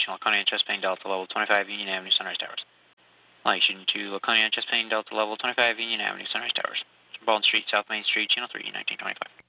destination, Laconia, Chesapeake, Delta, level 25, Union Avenue, Sunrise Towers. Light shooting to Laconia, Chesapeake, Delta, level 25, Union Avenue, Sunrise Towers. Baldwin Street, South Main Street, Channel 3, 1925.